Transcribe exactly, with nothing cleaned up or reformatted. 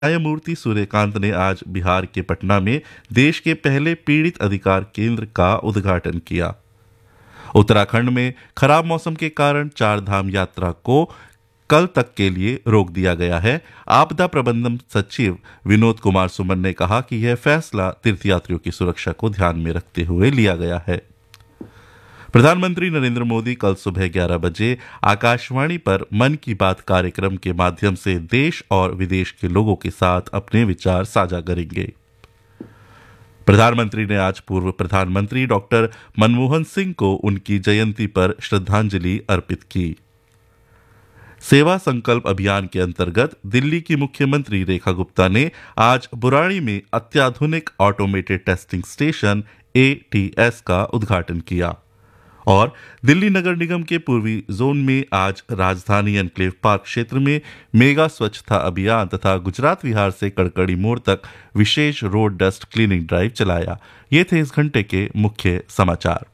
न्यायमूर्ति सूर्यकांत ने आज बिहार के पटना में देश के पहले पीड़ित अधिकार केंद्र का उद्घाटन किया। उत्तराखंड में खराब मौसम के कारण चार धाम यात्रा को कल तक के लिए रोक दिया गया है। आपदा प्रबंधन सचिव विनोद कुमार सुमन ने कहा कि यह फैसला तीर्थयात्रियों की सुरक्षा को ध्यान में रखते हुए लिया गया है। प्रधानमंत्री नरेंद्र मोदी कल सुबह ग्यारह बजे आकाशवाणी पर मन की बात कार्यक्रम के माध्यम से देश और विदेश के लोगों के साथ अपने विचार साझा करेंगे। प्रधानमंत्री ने आज पूर्व प्रधानमंत्री डॉक्टर मनमोहन सिंह को उनकी जयंती पर श्रद्धांजलि अर्पित की। सेवा संकल्प अभियान के अंतर्गत दिल्ली की मुख्यमंत्री रेखा गुप्ता ने आज बुराड़ी में अत्याधुनिक automated testing station A T S का उद्घाटन किया और दिल्ली नगर निगम के पूर्वी जोन में आज राजधानी एनक्लेव पार्क क्षेत्र में मेगा स्वच्छता अभियान तथा गुजरात विहार से कड़कड़ी मोड़ तक विशेष रोड डस्ट क्लीनिंग ड्राइव चलाया। ये थे इस घंटे के मुख्य समाचार।